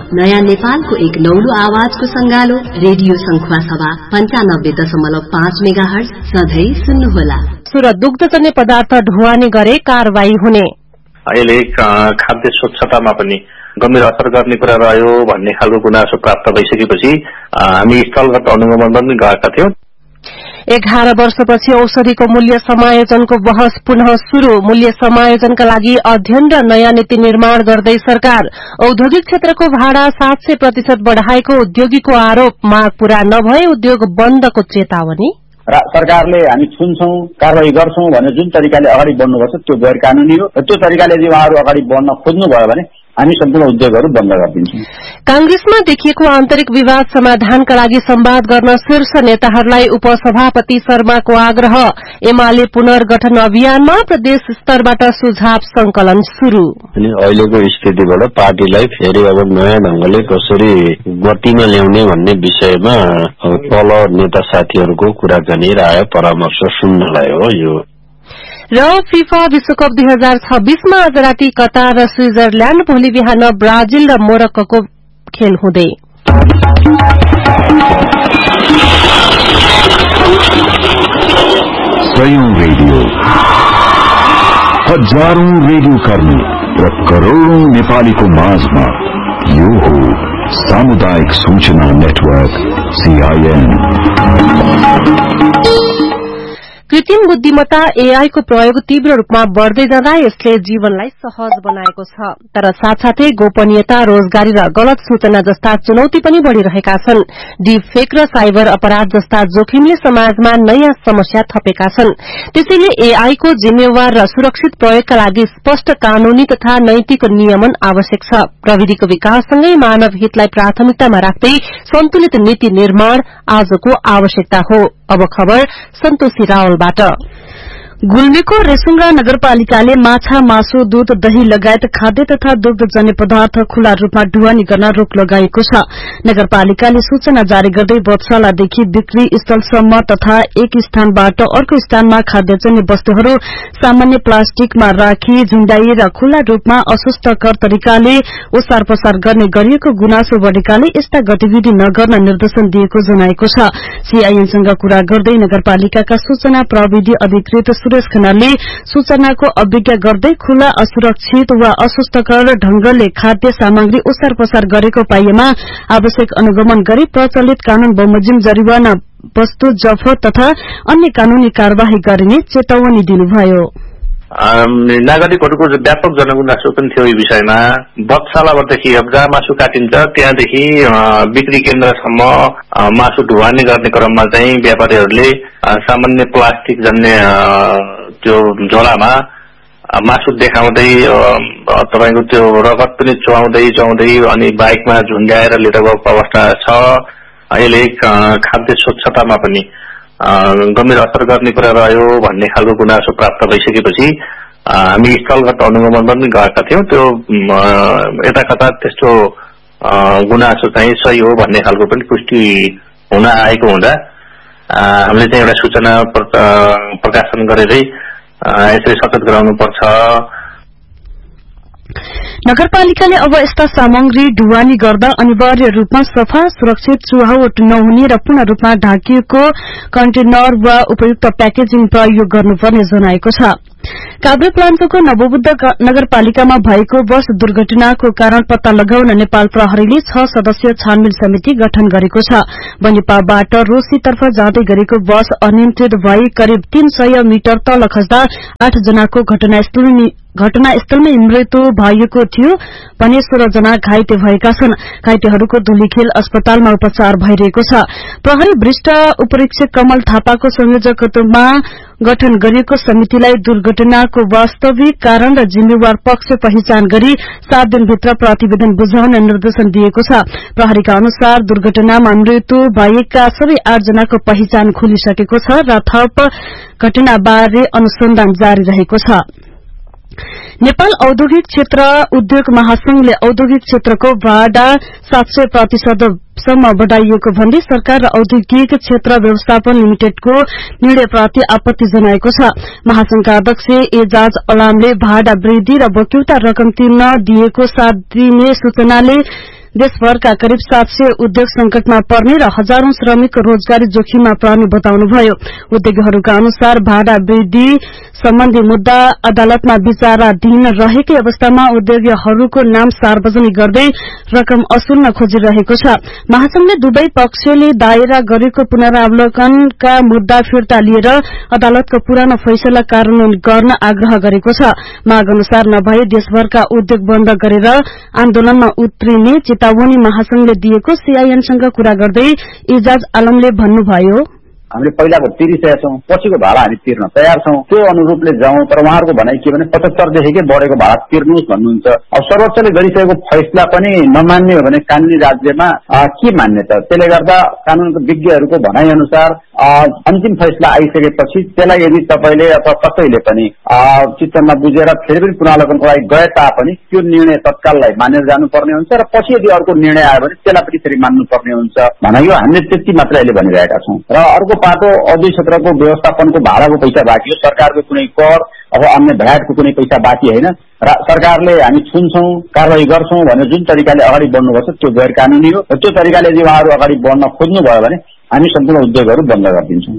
नयाँ नेपालको एक नौलो आवाजको संगालो रेडियो संखुवासभा 95.5 मेगाहर्ज सधैं सुन्नुहोला। र दुग्धजन्य पदार्थ ढुवानी गरे कारवाही हुने। अहिले खाद्य स्वच्छतामा पनि गम्भीर असर गर्ने कुरा रह्यो भन्ने खालको गुनासो प्राप्त भइसकेपछि हामी स्थलगत अनुगमन पनि गरेका थियौं। 11 वर्षपछि औषधिको मूल्य समायोजनको बहस पुनः शुरू। मूल्य समायोजनका लागि अध्ययन र नयाँ नीति निर्माण गर्दै सरकार। औद्योगिक क्षेत्रको भाडा 700% बढ़ाएको उद्योगीको आरोप। माग पूरा नभए उद्योग बन्दको चेतावनी। सरकारले हामी छुन्छौं कारवाही गर्छौं भने जुन तरिकाले अगाडि बढ्नुपर्छ त्यो गैर कानूनी हो। त्यो तरिकाले यदि उहाँहरू अगाडि बढ्न खोज्नुभयो भने हामी सम्पूर्ण उद्योगहरू बन्द गरिदिन्छौं। कांग्रेसमा देखिएको आन्तरिक विवाद समाधानका लागि संवाद गर्न शीर्ष नेताहरूलाई उपसभापति शर्माको आग्रह। एमाले पुनर्गठन अभियानमा प्रदेश स्तरबाट सुझाव संकलन शुरू। अहिलेको स्थितिबाट पार्टीलाई फेरि अब नयाँ ढंगले कसरी गतिमा ल्याउने भन्ने विषयमा तल नेता साथीहरूको कुराकानी राय परामर्श सुन्नलाई हो यो। र फिफा विश्वकप 2026 मा आज राति कतार र स्विजरल्याण्ड, भोलि बिहान ब्राजिल र मोरक्को खेल हुँदै। सयौं रेडियो, हजारौं रेडियो कर्मी र करोड़ौं नेपालीको माझमा यो हो सामुदायिक सूचना नेटवर्क CIN। कृत्रिम बुद्धिमत्ता एआई को प्रयोग तीव्र रूपमा बढ़दै जाँदा यसले जीवनलाई सहज बनाएको छ, तर साथसाथै गोपनीयता, रोजगारी र गलत सूचना जस्ता चुनौती पनि बढ़िरहेका छन्। डीप फेक र साइबर अपराध जस्ता जोखिमले समाजमा नयाँ समस्या थपेका छन्। त्यसैले एआई को जिम्मेवार र सुरक्षित प्रयोगका लागि स्पष्ट कानूनी तथा नैतिक नियमन आवश्यक छ। प्रविधिको विकाससँगै मानव हितलाई प्राथमिकतामा राख्दै सन्तुलित नीति निर्माण आजको आवश्यकता हो। अब खबर सन्तोषी रावलबाट। गुल्मीको रेसुङ्गा नगरपालिकाले माछा, मासु, दूध, दही लगायत खाद्य तथा दुग्धजन्य पदार्थ खुला रूपमा ढुवानी गर्न रोक लगाएको छ। नगरपालिकाले सूचना जारी गर्दै बधशालादेखि बिक्री स्थलसम्म तथा एक स्थानबाट अर्को स्थानमा खाद्यजन्य वस्तुहरू सामान्य प्लास्टिकमा राखी झुण्डाई र खुला रूपमा अस्वस्थकर तरिकाले ओसार पसार गर्ने गरिएको गुनासो बढ़ेकाले यस्ता गतिविधि नगर्न निर्देशन दिएको जनाएको छ। CINसँग कुरा गर्दै नगरपालिकाका सूचना प्रविधि अधिकृत सुरेश खनालले सूचनाको अवज्ञा गर्दै खुला, असुरक्षित वा अस्वस्थकर ढंगले खाद्य सामग्री ओसार पसार गरेको पाइएमा आवश्यक अनुगमन गरी प्रचलित कानून बमोजिम जरिवाना, वस्तु जफत तथा अन्य कानूनी कार्यवाही गरिने चेतावनी दिनुभयो। नागरिकहरूको व्यापक जनगुनासो पनि थियो यो विषयमा। बधशालाबाटदेखि अब जहाँ मासु काटिन्छ त्यहाँदेखि बिक्री केन्द्रसम्म मासु ढुवानी गर्ने क्रममा चाहिँ व्यापारीहरूले सामान्य प्लास्टिक जन्य त्यो झोलामा मासु देखाउँदै तपाईको त्यो रगत पनि चुहाउँदै अनि बाइकमा झुन्ड्याएर लिएर गएको अवस्था छ। अहिले खाद्य स्वच्छतामा पनि गम्भीर असर गर्ने कुरा रह्यो भन्ने खालको गुनासो प्राप्त भइसकेपछि हामी स्थलगत अनुगमन पनि गरेका थियौं। त्यो यता कता त्यस्तो गुनासो चाहिँ सही हो भन्ने खालको पनि पुष्टि हुन आएको हुँदा हामीले चाहिँ एउटा सूचना प्रकाशन गरेरै यसरी सचेत गराउनु पर्छ। नगरपालिकाले अब यस्ता सामग्री ढुवानी गर्दा अनिवार्य रूपमा सफा, सुरक्षित, चुहावट नहुने र पूर्ण रूपमा ढाकिएको कन्टेनर वा उपयुक्त प्याकेजिङ प्रयोग गर्नुपर्ने जनाएको छ। काभ्रेपलाञ्चोको नवबुद्ध नगरपालिकामा भएको बस दुर्घटनाको कारण पत्ता लगाउन नेपाल प्रहरीले 6 सदस्यीय छानबिन समिति गठन गरेको छ। बनिपाबाट रोसीतर्फ जाँदै गरेको बस अनियन्त्रित भई करिब 300 मिटर तल खस्दा 8 जनाको घटनास्थलमै मृत्यु भएको थियो भने 16 जना घाइते भएका छन्। घाइतेहरूको धुलीखेल अस्पतालमा उपचार भइरहेको छ। प्रहरी वरिष्ठ उपरीक्षक कमल थापाको संयोजकत्वमा गठन गरिएको समितिलाई दुर्घटनाको वास्तविक कारण र जिम्मेवार पक्ष पहिचान गरी 7 दिनभित्र प्रतिवेदन बुझाउने निर्देशन दिएको छ। प्रहरीका अनुसार दुर्घटनामा मृत्यु भएका सबै 8 जनाको पहिचान खुलिसकेको छ र थप घटनाबारे अनुसन्धान जारी रहेको छ। नेपाल औद्योगिक क्षेत्र उद्योग महासंघले औद्योगिक क्षेत्रको भाडा 700% सम्म बढ़ाइएको भन्दै सरकार र औद्योगिक क्षेत्र व्यवस्थापन लिमिटेडको निर्णयप्रति आपत्ति जनाएको छ। महासंघका अध्यक्ष एजाज अलामले भाडा वृद्धि र बक्यौता रकम तिर्न दिएको 7 दिने सूचनाले देशभरका करिब 700 उद्योग संकटमा पर्ने र हजारौं श्रमिक रोजगारी जोखिममा पर्ने बताउनुभयो। उद्योगीहरूका अनुसार भाडा वृद्धि सम्बन्धी मुद्दा अदालतमा विचाराधीन रहेकै अवस्थामा उद्योगीहरूको नाम सार्वजनिक गर्दै रकम असुल्न खोजिरहेको छ। महासंघले दुवै पक्षले दायरा गरेको पुनरावलोकनका मुद्दा फिर्ता लिएर अदालतको पुरानो फैसला कार्यान्वयन गर्न आग्रह गरेको छ। माग अनुसार नभए देशभरका उद्योग बन्द गरेर आन्दोलनमा उत्रिने चेतावनी महासंघले दिएको सीआईएनसँग कुरा गर्दै इजाज आलमले भन्नुभयो। हामीले पहिलाको तिरिसकेका छौं, पछिको भाडा हामी तिर्न तयार छौं, त्यो अनुरूपले जाउँ। तर उहाँहरूको भनाइ के भने 75 देखि बढेको भाडा तिर्नुहोस् भन्नुहुन्छ। अब सर्वोच्चले गरिसकेको फैसला पनि नमान्ने हो भने कानूनी राज्यमा के मान्ने त? त्यसले गर्दा कानूनको विज्ञहरूको भनाइ अनुसार अन्तिम फैसला आइसकेपछि त्यसलाई यदि तपाईले अथवा कसैले पनि चित्त नबुझेर फेरि पनि पुनरावलोकनको लागि गए तापनि त्यो निर्णय तत्काललाई मानेर जानुपर्ने हुन्छ र पछि यदि अर्को निर्णय आयो भने त्यसलाई पनि फेरि मान्नुपर्ने हुन्छ भन्यो। हामीले त्यति मात्र अहिले भनिरहेका छौं। र अर्को पाटो औद्योगिक क्षेत्रको व्यवस्थापनको भाडाको पैसा बाँकी हो, सरकारको कुनै कर अथवा अन्य भ्याटको कुनै पैसा बाँकी होइन। र सरकारले हामी छुन्छौं, कारवाही गर्छौं भने जुन तरिकाले अगाडि बढ्नुपर्छ त्यो गैर कानूनी हो। त्यो तरिकाले यदि उहाँहरू अगाडि बढ्न खोज्नुभयो भने हामी सम्पूर्ण उद्योगहरू बन्द गरिदिन्छौं।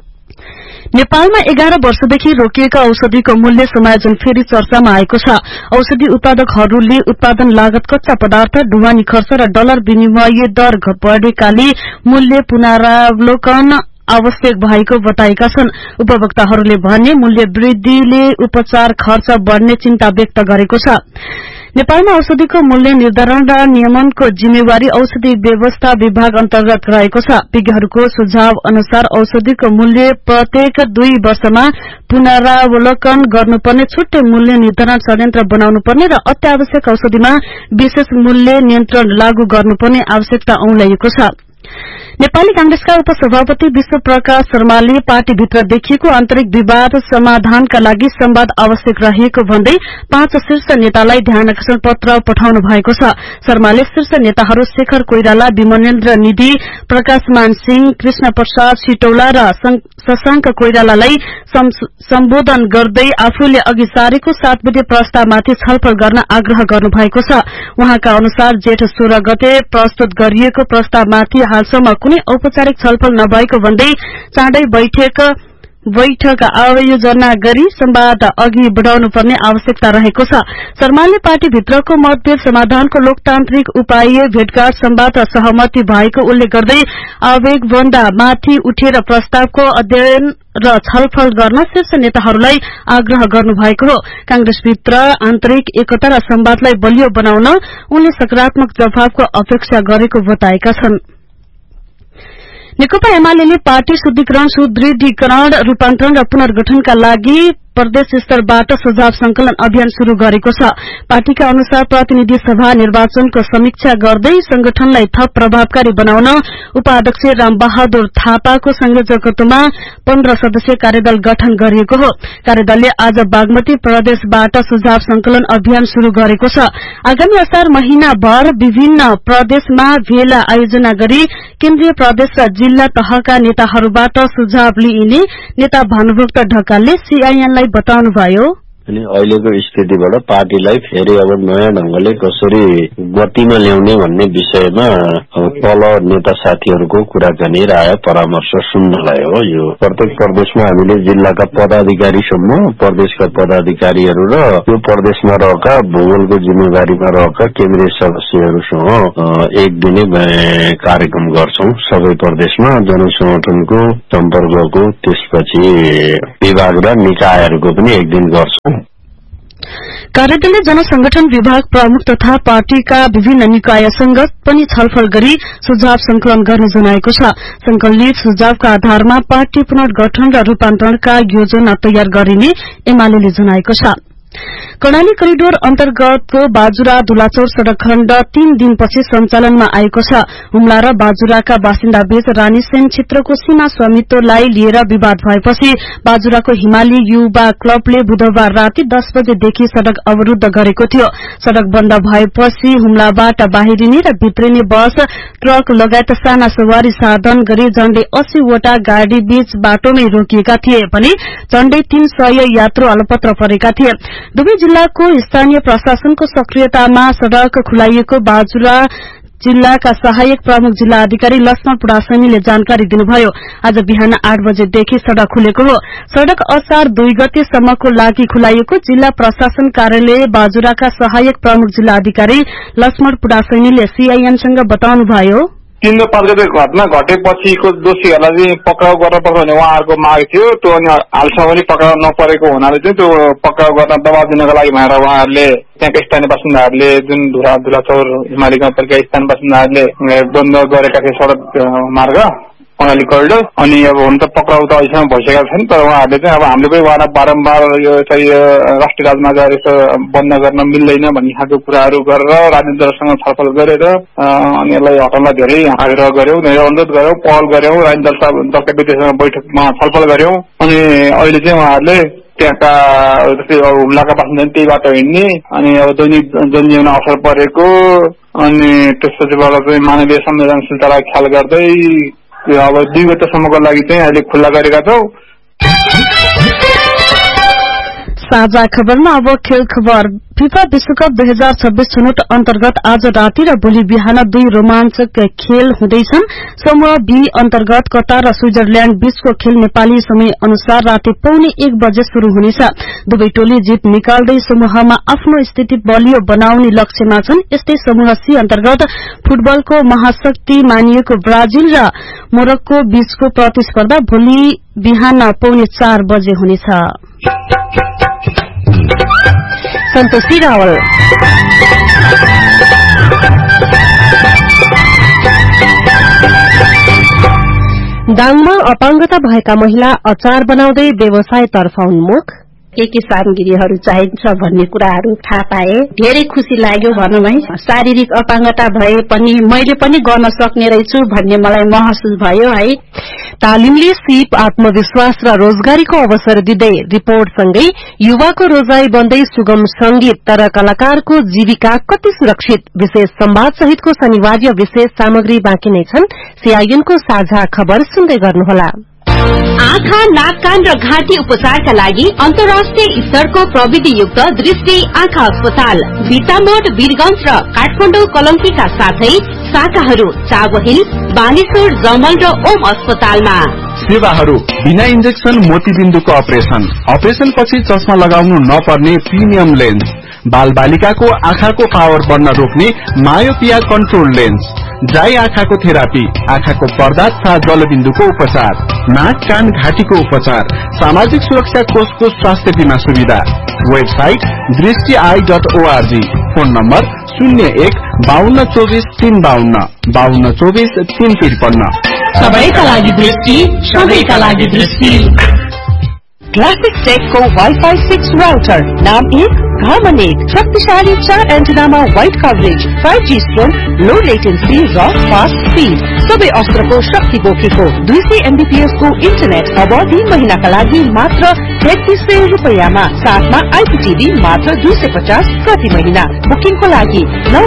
नेपालमा 11 वर्षदेखि रोकिएका औषधिको मूल्य समायोजन फेरि चर्चामा आएको छ। औषधि उत्पादकहरूले उत्पादन लागत, कच्चा पदार्थ, ढुवानी खर्च र डलर विनिमय दर बढेकाले मूल्य पुनरावलोकन आवश्यक भएको बताएका छन्। उपभोक्ताहरूले भने मूल्य वृद्धिले उपचार खर्च बढ़ने चिन्ता व्यक्त गरेको छ। नेपालमा औषधिको मूल्य निर्धारण र नियमनको जिम्मेवारी औषधि व्यवस्था विभाग अन्तर्गत रहेको छ। विज्ञहरूको सुझाव अनुसार औषधिको मूल्य प्रत्येक 2 वर्षमा पुनरावलोकन गर्नुपर्ने, छुट्टै मूल्य निर्धारण षड्यन्त्र बनाउनुपर्ने र अत्यावश्यक औषधिमा विशेष मूल्य नियन्त्रण लागू गर्नुपर्ने आवश्यकता औंल्याइएको छ। नेपाली कांग्रेसका उपसभापति विश्व प्रकाश शर्माले पार्टीभित्र देखिएको आन्तरिक विवाद समाधानका लागि संवाद आवश्यक रहेको भन्दै 5 शीर्ष नेतालाई ध्यानाकर्षण पत्र पठाउनु भएको छ। शर्माले शीर्ष नेताहरू शेखर कोइराला, विमलेन्द्र निधि, प्रकाशमान सिंह, कृष्ण प्रसाद सिटौला र शशांक कोइरालालाई सम्बोधन गर्दै आफूले अघि सारेको 7 बुँदे प्रस्तावमाथि छलफल गर्न आग्रह गर्नुभएको छ। उहाँका अनुसार जेठ 16 गते प्रस्तुत गरिएको प्रस्तावमाथि हालसम्म कुनै औपचारिक छलफल नभएको भन्दै चाँडै बैठक आयोजना गरी संवाद अघि बढ़ाउनुपर्ने आवश्यकता रहेको छ। शर्माले पार्टीभित्रको मतभेद समाधानको लोकतान्त्रिक उपाय भेटघाट, संवाद र सहमति भएको उल्लेख गर्दै आवेगभन्दा माथि उठेर प्रस्तावको अध्ययन र छलफल गर्न शीर्ष नेताहरूलाई आग्रह गर्नुभएको हो। कांग्रेसभित्र आन्तरिक एकता र संवादलाई बलियो बनाउन उनले सकारात्मक जवाफको अपेक्षा गरेको बताएका छन्। नेकपा एमाले पार्टी शुद्धिकरण, सुदृढीकरण, रूपान्तरण र पुनर्गठनका लागि प्रदेश स्तरबाट सुझाव संकलन अभियान शुरू गरेको छ। पार्टीका अनुसार प्रतिनिधि सभा निर्वाचनको समीक्षा गर्दै संगठनलाई थप प्रभावकारी बनाउन उपाध्यक्ष रामबहादुर थापाको संयोजकत्वमा 15 सदस्यीय कार्यदल गठन गरिएको हो। कार्यदलले आज बागमती प्रदेशबाट सुझाव संकलन अभियान शुरू गरेको छ। आगामी असार महिनाभर विभिन्न प्रदेशमा भेला आयोजना गरी केन्द्रीय प्रदेश र जिल्ला तहका नेताहरूबाट सुझाव लिइने नेता भानुभक्त ढकालले सीआईएनलाई बताउनुभयो। अनि अहिलेको स्थितिबाट पार्टीलाई फेरि अब नयाँ ढंगले कसरी गतिमा ल्याउने भन्ने विषयमा तल नेता साथीहरूको कुराकानी, राय, परामर्श सुन्नलाई हो। यो प्रत्येक प्रदेशमा हामीले जिल्लाका पदाधिकारीसम्म, प्रदेशका पदाधिकारीहरू र यो प्रदेशमा रहेका भूगोलको जिम्मेवारीमा रहेका केन्द्रीय सदस्यहरूसँग एक दिने कार्यक्रम गर्छौं। सबै प्रदेशमा जनसंगठनको सम्पर्कको, त्यसपछि विभाग र निकायहरूको पनि एक दिन गर्छौं। कार्यदलले जनसंगठन विभाग प्रमुख तथा पार्टीका विभिन्न निकायसँग पनि छलफल गरी सुझाव संकलन गर्ने जनाएको छ। संकलित सुझावका आधारमा पार्टी पुनर्गठन र रूपान्तरणका योजना तयार गरिने एमाले जनाएको छ। कर्णाली करिडोर अन्तर्गतको बाजुरा दुलाचौर सड़क खण्ड 3 दिनपछि सञ्चालनमा आएको छ। हुम्ला र बाजुराका बासिन्दा बीच रानीसेन क्षेत्रको सीमा स्वामित्वलाई लिएर विवाद भएपछि बाजुराको हिमाली युवा क्लबले बुधबार राति 10 बजेदेखि सड़क अवरूद्ध गरेको थियो। सड़क बन्द भएपछि हुम्लाबाट बाहिरिने र भित्रिने बस, ट्रक लगायत साना सवारी साधन गरी झण्डै 80 वटा गाड़ी बीच बाटोमै रोकिएका थिए भने झण्डै 300 यात्रु अलपत्र परेका थिए। दुवै जिल्लाको स्थानीय प्रशासनको सक्रियतामा सड़क खुलाइएको बाजुरा जिल्लाका सहायक प्रमुख जिल्ला अधिकारी लक्ष्मण पुडासैनीले जानकारी दिनुभयो। आज बिहान 8 बजेदेखि सड़क खुलेको हो। सड़क असार 2 गतेसम्मको लागि खुलाइएको जिल्ला प्रशासन कार्यालय बाजुराका सहायक प्रमुख जिल्ला अधिकारी लक्ष्मण पुडासैनीले सीआईएनसँग बताउनुभयो। 3 र 5 गते घटना घटेपछिको दोषीहरूलाई चाहिँ पक्राउ गर्न पर्ने उहाँहरूको माग थियो। त्यो अनि हालसम्म पनि पक्राउ नपरेको हुनाले चाहिँ त्यो पक्राउ गर्न दबाब दिनको लागि भनेर उहाँहरूले त्यहाँका स्थानीय बासिन्दाहरूले जुन धुलाचौर हिमाली गाउँपालिका स्थानीय बासिन्दाहरूले बन्द गरेका थिए सड़क मार्ग कर्णाली करिडोर। अनि अब हुन त पक्राउ त अहिलेसम्म भइसकेका छन्, तर उहाँहरूले चाहिँ अब हामीले पनि उहाँलाई बारम्बार यो चाहिँ राष्ट्रिय राजमार्ग यसो बन्द गर्न मिल्दैन भन्ने खालको कुराहरू गरेर राजनीतिक दलसँग छलफल गरेर अनि यसलाई हटाउनलाई धेरै आग्रह गर्यौं, धेरै अनुरोध गर्यौं, पहल गर्यौं, राजनीतिक दलका व्यक्तिसँग बैठकमा छलफल गर्यौं। अनि अहिले चाहिँ उहाँहरूले त्यहाँका जस्तै हुम्लाका बासिन्दा त्यही बाटो हिँड्ने अनि अब दैनिक जनजीवन असर परेको अनि त्यसपछिबाट चाहिँ मानवीय संवेदनशीलतालाई ख्याल गर्दै अब 2 गतेसम्मको लागि चाहिँ अहिले खुल्ला गरेका छौं। साझा खबरमा अब खेल खबर। फिफा विश्वकप 2026 छनौट अन्तर्गत आज राति र भोलि बिहान 2 रोमाञ्चक खेल हुँदैछन्। समूह बी अन्तर्गत कतार र स्विजरल्याण्ड बीचको खेल नेपाली समय अनुसार राति 1:15 बजे शुरू हुनेछ। दुवै टोली जित निकाल्दै समूहमा आफ्नो स्थिति बलियो बनाउने लक्ष्यमा छन्। यस्तै समूह सी अन्तर्गत फुटबलको महाशक्ति मानिएको ब्राजिल र मोरक्को बीचको प्रतिस्पर्धा भोलि बिहान 4:15 बजे हुनेछ। सन्तोषी रावल। दाङमा अपाङ्गता भएका महिला अचार बनाउँदै व्यवसायतर्फ उन्मुख। के सामग्रीहरू चाहिन्छ भन्ने कुराहरू थाहा पाए धेरै खुसी लाग्यो भनौं है। शारीरिक अपाङ्गता भए पनि मैले पनि गर्न सक्ने रहेछु भन्ने मलाई महसुस भयो है। तालिमले सिप आत्मविश्वास र रोजगारीको अवसर दिँदै रिपोर्टसँगै युवाको रोजाई बन्दै सुगम संगीत तर कलाकारको जीविका कति सुरक्षित विशेष संवाद सहितको शनिवार्य विशेष सामग्री बाँकी नै छन्। सीआईएनको साझा खबर सुन्दै गर्नुहोला। आँखा, नाक, कान र घाँटी उपचारका लागि अन्तर्राष्ट्रिय स्तरको प्रविधियुक्त दृष्टि आँखा अस्पताल बितामोड, वीरगंज र काठमाडौँ कलङ्कीका साथै शाखाहरू चाबहिल, बानेश्वर, जमल र ओम अस्पतालमा। सेवाहरू बिना इन्जेक्सन मोतीबिन्दुको अपरेशन पछि चस्मा लगाउनु नपर्ने प्रिमियम लेन्स, बाल बालिकाको आँखाको पावर बढ्न रोक्ने मायोपिया कन्ट्रोल लेन्स, ड्राई आँखाको थेरापी, आँखाको पर्दा तथा जलबिन्दुको उपचार, नाक, कान, घाँटीको उपचार, सामाजिक सुरक्षा कोषको स्वास्थ्य बीमा सुविधा। वेबसाइट दृष्टि.org। Phone number 01-5224-352 5224-353। सबैका लागि दृष्टि, सबैका लागि दृष्टि। क्लासिक टेकको वाइफाई 6 राउटर नाम 1 घरमा 1 शक्तिशाली 4 एन्टेनामा वाइड कभरेज 5G स्ट्रोङ लो लेटेन्सी र फास्ट स्पिड सबै अस्त्रको शक्ति बोकेको 200 MBPS को इन्टरनेट अब 3 महिनाका लागि मात्र 3300 रुपैयाँमा साथमा आइपीटीभी मात्र 250 प्रति महिना। बुकिङको लागि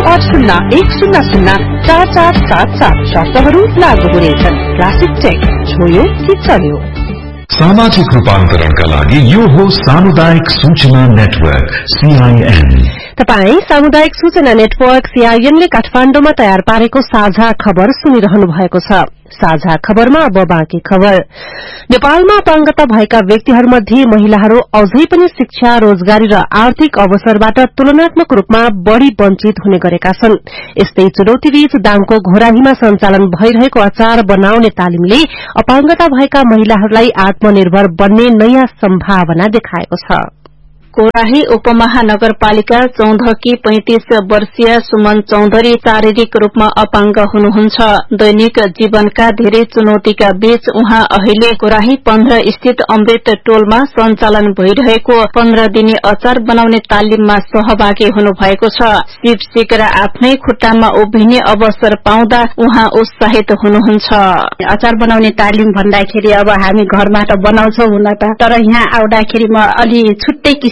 9801004477 शर्तहरू लागू हुनेछन्। क्लासिक टेक छोयो कि चल्यो। सामाजिक रूपान्तरणका लागि यो हो सामुदायिक सूचना नेटवर्क सीआईएन। तपाई सामुदायिक सूचना नेटवर्क सीआईएनले काठमाडौँमा तयार पारेको साझा खबर सुनिरहनु भएको छ। साझा खबरमा अब बाँकी खबर। नेपालमा अपाङ्गता भएका व्यक्तिहरूमध्ये महिलाहरू अझै पनि शिक्षा, रोजगारी र आर्थिक अवसरबाट तुलनात्मक रूपमा बढ़ी वञ्चित हुने गरेका छन्। यस्तै चुनौतीबीच दाङको घोराहीमा सञ्चालन भइरहेको अचार बनाउने तालिमले अपाङ्गता भएका महिलाहरूलाई आत्मनिर्भर बन्ने नयाँ सम्भावना देखाएको छ। कोराही उपमहानगरपालिका 14 की 35 वर्षीय सुमन चौधरी शारीरिक रूपमा अपाङ्ग हुनुहुन्छ। दैनिक जीवनका धेरै चुनौतीका बीच उहाँ अहिले कोराही 15 स्थित अमृत टोलमा सञ्चालन भइरहेको 15 दिने अचार बनाउने तालिममा सहभागी हुनुभएको छ। सिप सिकेर आफ्नै खुट्टामा उभिने अवसर पाउँदा उहाँ उत्साहित हुनुहुन्छ। अचार बनाउने तालिम भन्दाखेरि अब हामी घरबाट बनाउँछौं हुन त, तर यहाँ आउँदाखेरि म अलि छुट्टै किसिम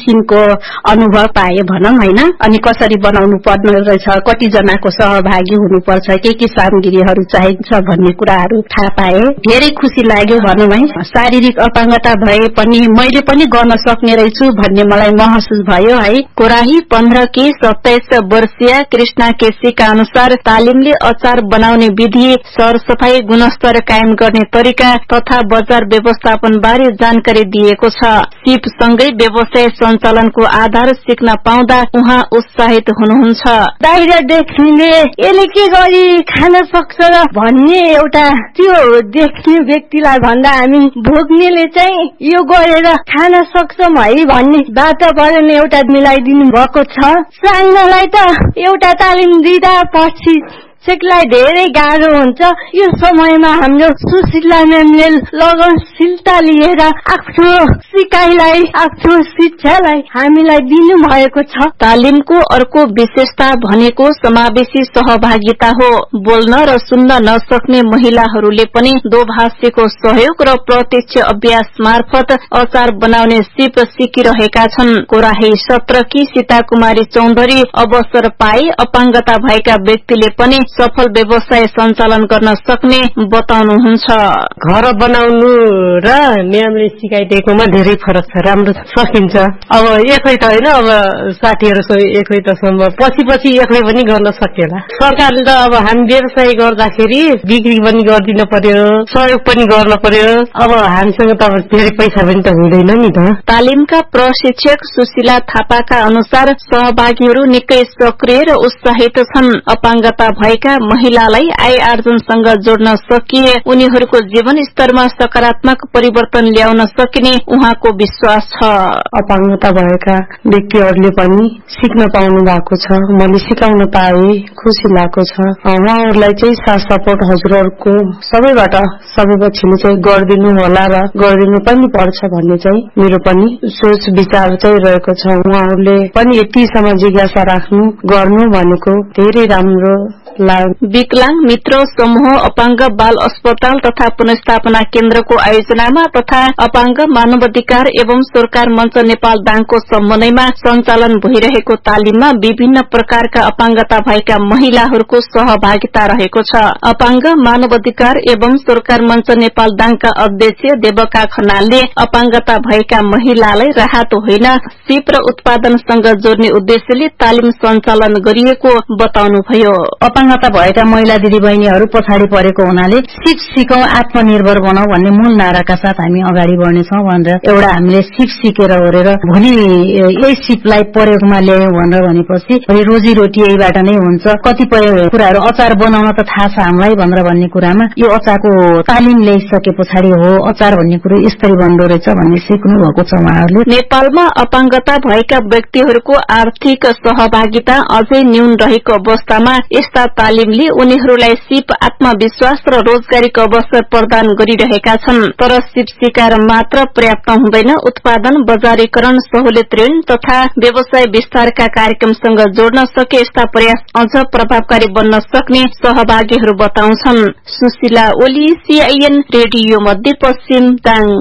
किसिमको अनुभव पाए भनौं हैन। अनि कसरी बनाउनु पर्ने रहेछ, कति जनाको सहभागी हुनुपर्छ, के सामग्रीहरू चाहिन्छ भन्ने कुराहरू थाहा पाए। धेरै खुसी लाग्यो भनौं है। शारीरिक अपाङ्गता भए पनि मैले पनि गर्न सक्ने रहेछु भन्ने मलाई महसुस भयो है। कोराही 15 के 27 वर्षीय कृष्णा केसीका अनुसार तालिमले अचार बनाउने विधि, सरसफाई, गुणस्तर कायम गर्ने तरिका तथा बजार व्यवस्थापन बारे जानकारी दिएको छ। सिप सँगै व्यवसाय सञ्चालनको आधार सिक्न पाउँदा उहाँ उत्साहित हुनुहुन्छ। बाहिर देख्ने यसले के गरी खान सक्छ र भन्ने एउटा त्यो देख्ने व्यक्तिलाई भन्दा हामी भोग्नेले चाहिँ यो गरेर खान सक्छौं है भन्ने वातावरण एउटा मिलाइदिनु भएको छ। साङ्गलाई त एउटा तालिम दिँदा पछि सिकलाई धेरै गाह्रो हुन्छ। यो समयमा हाम्रो सुशीला म्यामले लगनशीलता लिएर आफ्नो सिकाइलाई, आफ्नो शिक्षालाई हामीलाई दिनु भएको छ। तालिमको अर्को विशेषता भनेको समावेशी सहभागिता हो। बोल्न र सुन्न नसक्ने महिलाहरूले पनि दोभाषीको सहयोग र प्रत्यक्ष अभ्यास मार्फत अचार बनाउने सिप सिकिरहेका छन्। कोराही 17 की सीता कुमारी चौधरी अवसर पाए अपाङ्गता भएका व्यक्तिले पनि सफल व्यवसाय सञ्चालन गर्न सक्ने बताउनुहुन्छ। घर बनाउनु र म्यामले सिकाइदिएकोमा धेरै फरक छ। राम्रो सकिन्छ। अब एकै त होइन, अब साथीहरू एकै त सम्भव, पछि एक्लै पनि गर्न सकिएला। सरकारले त अब हामी व्यवसाय गर्दाखेरि बिक्री पनि गरिदिन पर्यो, सहयोग पनि गर्न पर्यो। अब हामीसँग त धेरै पैसा पनि त हुँदैन नि त। तालिमका प्रशिक्षक सुशीला थापाका अनुसार सहभागीहरू निकै सक्रिय र उत्साहित छन्। अपाङ्गता भएका महिलालाई आय आर्जनसँग जोड्न सकिए उनीहरूको जीवन स्तरमा सकारात्मक परिवर्तन ल्याउन सकिने उहाँको विश्वास छ। अपाङ्गता भएका व्यक्तिहरूले पनि सिक्न पाउनु भएको छ। मैले सिकाउन पाए खुसी लागेको छ। उहाँहरूलाई चाहिँ साथ सपोर्ट हजुरहरूको सबैबाट सबै पछिले चाहिँ गरिदिनु होला र गरिदिनु पनि पर्छ भन्ने चाहिँ मेरो पनि सोच विचार चाहिँ रहेको छ। उहाँहरूले पनि यतिसम्म जिज्ञासा राख्नु गर्नु भनेको धेरै राम्रो लाग्यो। विकलाङ मित्र समूह अपाङ्ग बाल अस्पताल तथा पुनर्स्थापना केन्द्रको आयोजनामा तथा अपाङ्ग मानवाधिकार एवं सरकार मञ्च नेपाल दाङको समन्वयमा सञ्चालन भइरहेको तालिममा विभिन्न प्रकारका अपाङ्गता भएका महिलाहरूको सहभागिता रहेको छ। अपाङ्ग मानवाधिकार एवं सरकार मञ्च नेपाल दाङका अध्यक्ष देवका खनालले अपाङ्गता भएका महिलालाई राहत होइन सिप र उत्पादनसँग जोड्ने उद्देश्यले तालिम सञ्चालन गरिएको बताउनुभयो। अपाङ्गता भएका महिला दिदीबहिनीहरू पछाडि परेको हुनाले सिकौं आत्मनिर्भर बनाऊ भन्ने मूल नाराका साथ हामी अगाडि बढ्नेछौँ भनेर एउटा हामीले सिकेर ओरेर भोलि यही सिपलाई प्रयोगमा ल्यायौं भनेर भनेपछि रोजीरोटी यहीबाट नै हुन्छ। कतिपय कुराहरू अचार बनाउन त थाहा छ हामीलाई भनेर भन्ने कुरामा यो अचारको तालिम ल्याइसके पछाडि हो अचार भन्ने कुरो यसरी बन्दो रहेछ भन्ने सिक्नु भएको छ उहाँहरूले। नेपालमा अपाङ्गता भएका व्यक्तिहरूको आर्थिक सहभागिता अझै न्यून रहेको अवस्थामा यस्ता तालिमले उनीहरूलाई सिप आत्मविश्वास र रोजगारीको अवसर प्रदान गरिरहेका छन्। तर सिप सिकाएर मात्र पर्याप्त हुँदैन। उत्पादन, बजारीकरण, सहुलियत ऋण तथा व्यवसाय विस्तारका कार्यक्रमसँग जोड्न सके यस्ता प्रयास अझ प्रभावकारी बन्न सक्ने सहभागीहरू बताउँछन्। सुशीला ओली, सीआईएन रेडियो मध्यपश्चिम दाङ।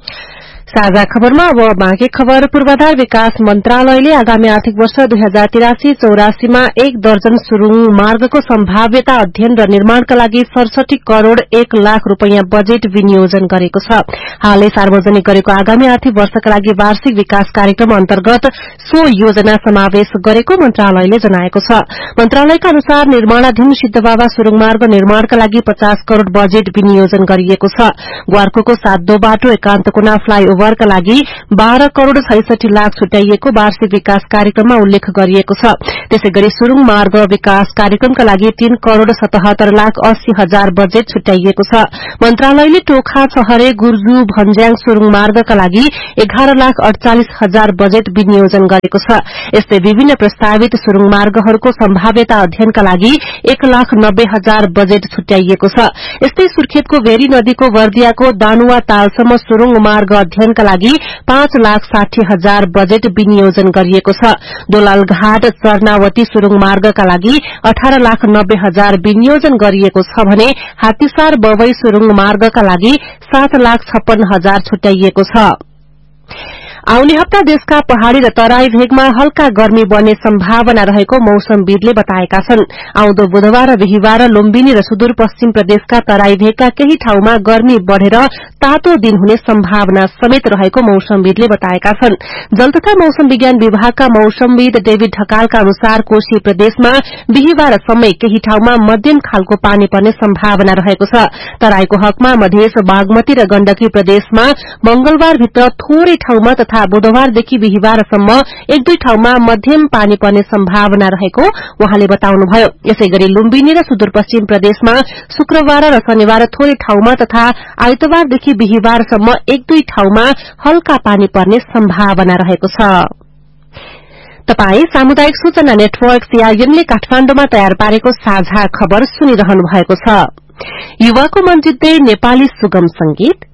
साझा खबरमा अब बाँकी खबर। पूर्वाधार विकास मन्त्रालयले आगामी आर्थिक वर्ष 2083-84 मा 1 दर्जन सुरुङ मार्गको सम्भाव्यता अध्ययन र निर्माणका लागि 67 करोड़ 1 लाख रूपियाँ बजेट विनियोजन गरेको छ। हालै सार्वजनिक गरेको आगामी आर्थिक वर्षका लागि वार्षिक विकास कार्यक्रम अन्तर्गत सो योजना समावेश गरेको मन्त्रालयले जनाएको छ। मन्त्रालयका अनुसार निर्माणाधीन सिद्धबाबा सुरुङ मार्ग निर्माणका लागि 50 करोड़ बजेट विनियोजन गरिएको छ। ग्वार्कोको सातो बाटो एकान्तकुना फ्लाईओभर का लागि 12 करोड़ 66 लाख छुट्याइएको वार्षिक विकास कार्यक्रममा उल्लेख गरिएको छ। त्यसैगरी सुरुङ मार्ग विकास कार्यक्रमका लागि 3 करोड़ 77 लाख 80 हजार बजेट छुट्याइएको छ। मन्त्रालयले टोखा छहरे गुर्जु भन्ज्याङ सुरुङ मार्गका लागि 11 लाख 48 हजार बजेट विनियोजन गरेको छ। यस्तै विभिन्न प्रस्तावित सुरुङ मार्गहरूको सम्भाव्यता अध्ययनका लागि 1 लाख 90 हजार बजेट छुट्याइएको छ। यस्तै सुर्खेतको भेरी नदीको बर्दियाको दानुवा तालसम्म सुरुङ मार्ग अध्ययन का लागि 5 लाख 60 हजार बजेट विनियोजन गरिएको छ। दोलालघाट चर्नावती सुरुङ मार्गका लागि 18 लाख 90 हजार विनियोजन गरिएको छ भने हात्तीसार बवई सुरुङ मार्गका लागि 7 लाख 56 हजार छुट्याइएको छ। आउने हप्ता देशका पहाड़ी र तराई भेगमा हल्का गर्मी बढ्ने सम्भावना रहेको मौसमविदले बताएका छन्। आउँदो बुधबार र बिहीबार लुम्बिनी र सुदूरपश्चिम प्रदेशका तराई भेगका केही ठाउँमा गर्मी बढ़ेर तातो दिन हुने सम्भावना समेत रहेको मौसमविदले बताएका छन्। जल तथा मौसम विज्ञान विभागका मौसमविद डेभिड ढकालका अनुसार कोशी प्रदेशमा बिहीबारसम्मै केही ठाउँमा मध्यम खालको पानी पर्ने सम्भावना रहेको छ। तराईको हकमा मधेस, बागमती र गण्डकी प्रदेशमा मंगलबारभित्र थोरै ठाउँमा तथा बुधबारदेखि बिहीबारसम्म एक दुई ठाउँमा मध्यम पानी पर्ने सम्भावना रहेको उहाँले बताउनुभयो। यसैगरी लुम्बिनी र सुदूरपश्चिम प्रदेशमा शुक्रबार र शनिबार थोरै ठाउँमा तथा आइतबारदेखि बिहीबारसम्म एक दुई ठाउँमा हल्का पानी पर्ने सम्भावना रहेको छ। तपाई सामुदायिक सूचना नेटवर्क सीआईएनले काठमाण्डुमा तयार पारेको साझा खबर सुनिरहनु भएको छ। युवाको मन जित्दै नेपाली सुगम संगीत